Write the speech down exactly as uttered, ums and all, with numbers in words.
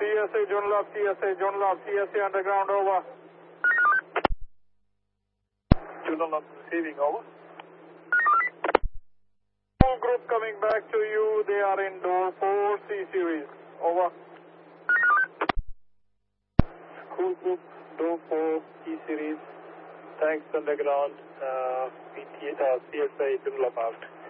C S A, Joondalup, C S A, Joondalup, C S A underground, over. Joondalup receiving, over. School group coming back to you, they are in door four C series, over. School group, door four C series, thanks underground, uh, P T, uh, C S A, Joondalup out.